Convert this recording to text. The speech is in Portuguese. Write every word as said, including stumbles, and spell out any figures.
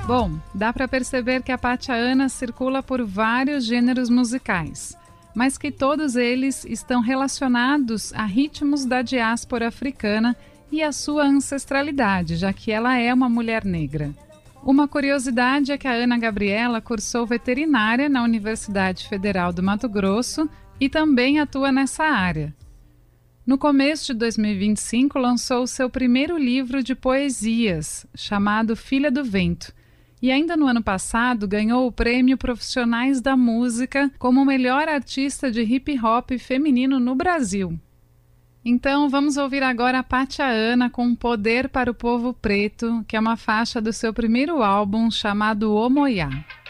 Bom, dá para perceber que a Pátia Ana circula por vários gêneros musicais, mas que todos eles estão relacionados a ritmos da diáspora africana e a sua ancestralidade, já que ela é uma mulher negra. Uma curiosidade é que a Ana Gabriela cursou veterinária na Universidade Federal do Mato Grosso e também atua nessa área. No começo de dois mil e vinte e cinco, lançou o seu primeiro livro de poesias, chamado Filha do Vento, e ainda no ano passado ganhou o prêmio Profissionais da Música como melhor artista de hip-hop feminino no Brasil. Então vamos ouvir agora a Pátia Ana com Poder para o Povo Preto, que é uma faixa do seu primeiro álbum chamado Omoiá.